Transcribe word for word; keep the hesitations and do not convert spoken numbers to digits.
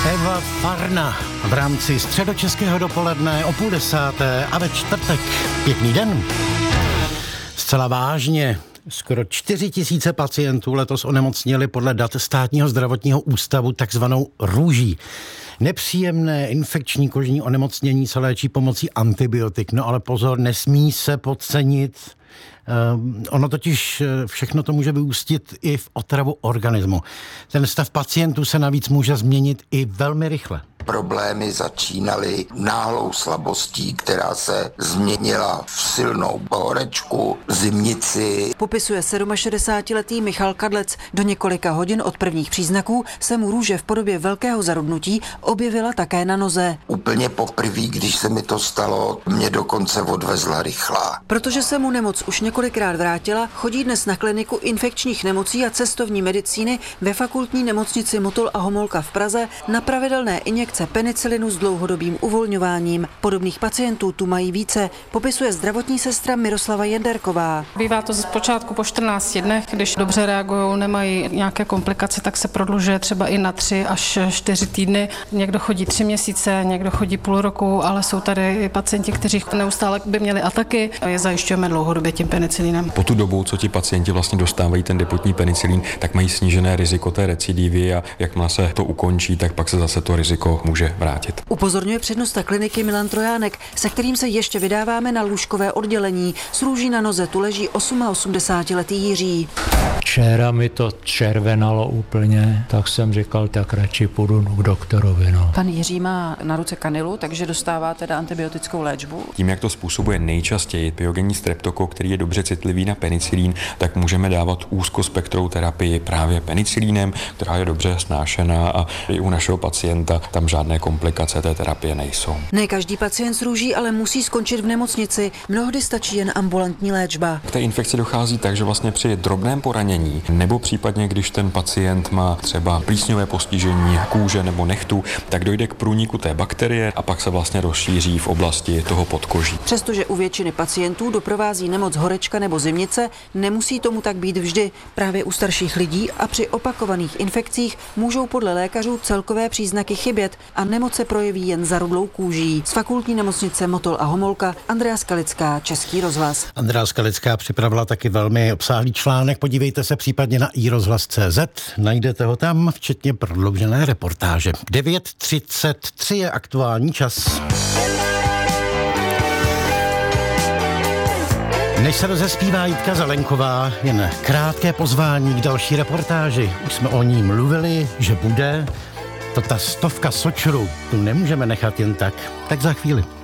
Eva Farna v rámci středočeského dopoledne o půl desáté a ve čtvrtek. Pěkný den. Zcela vážně. Skoro čtyři tisíce pacientů letos onemocněli podle dat Státního zdravotního ústavu takzvanou růží. Nepříjemné infekční kožní onemocnění se léčí pomocí antibiotik. No ale pozor, nesmí se podcenit. Uh, ono totiž všechno to může vyústit i v otravu organismu. Ten stav pacientů se navíc může změnit i velmi rychle. Problémy začínaly náhlou slabostí, která se změnila v silnou horečku, zimnici. Popisuje šedesátiletý Michal Kadlec. Do několika hodin od prvních příznaků se mu růže v podobě velkého zarudnutí objevila také na noze. Úplně poprvé, když se mi to stalo, mě dokonce odvezla rychlá. Protože se mu nemoc už několikrát vrátila, chodí dnes na kliniku infekčních nemocí a cestovní medicíny ve fakultní nemocnici Motol a Homolka v Praze na pravidelné injekce penicilinu s dlouhodobým uvolňováním. Podobných pacientů tu mají více, popisuje zdravotní sestra Miroslava Jenderková. Bývá to zpočátku po čtrnácti dnech, když dobře reagují, nemají nějaké komplikace, tak se prodlužuje třeba i na tři až čtyři týdny. Někdo chodí tři měsíce, někdo chodí půl roku, ale jsou tady i pacienti, kteří neustále by měli ataky a je zajišťujeme dlouhodobě tím penicilinem. Po tu dobu, co ti pacienti vlastně dostávají ten depotní penicilin, tak mají snížené riziko té recidivy a jakmile se to ukončí, tak pak se zase to riziko může vrátit. Upozorňuje přednosta kliniky Milan Trojánek, se kterým se ještě vydáváme na lůžkové oddělení. S růží na noze tu leží osmaosmdesátiletý Jiří. Včera mi to červenalo úplně, tak jsem říkal, tak radši půjdu k doktorovi. No. Pan Jiří má na ruce kanilu, takže dostává teda antibiotickou léčbu. Tím, jak to způsobuje nejčastěji pyogenní streptokok, který je dobře citlivý na penicilín, tak můžeme dávat úzkospektrou terapii právě penicilínem, která je dobře snášená a i u našeho pacienta tam žádné komplikace té terapie nejsou. Ne každý pacient s růží ale musí skončit v nemocnici. Mnohdy stačí jen ambulantní léčba. K té infekci dochází tak, že vlastně při drobném poranění nebo případně, když ten pacient má třeba plísňové postižení kůže nebo nehtu, tak dojde k průniku té bakterie a pak se vlastně rozšíří v oblasti toho podkoží. Přestože u většiny pacientů doprovází nemoc horečka nebo zimnice, nemusí tomu tak být vždy. Právě u starších lidí a při opakovaných infekcích můžou podle lékařů celkové příznaky chybět a nemoc se projeví jen zarudlou kůží. Z fakultní nemocnice Motol a Homolka Andrea Skalická, Český rozhlas. Andrea Skalická připravila taky velmi obsáhlý článek. Podívejte se případně na i rozhlas tečka cé zet. Najdete ho tam, včetně prodloužené reportáže. devět třicet tři je aktuální čas. Než se rozespívá Jitka Zelenková, jen krátké pozvání k další reportáži. Už jsme o ní mluvili, že bude. To ta stovka sočru, tu nemůžeme nechat jen tak. Tak za chvíli.